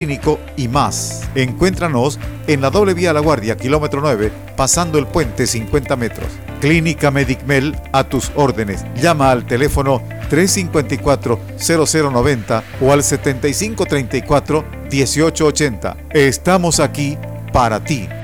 clínico y más. Encuéntranos en la doble vía La Guardia, kilómetro 9, pasando el puente 50 metros. Clínica Medicmel, a tus órdenes. Llama al teléfono 354-0090 o al 7534-1880. Estamos aquí para ti.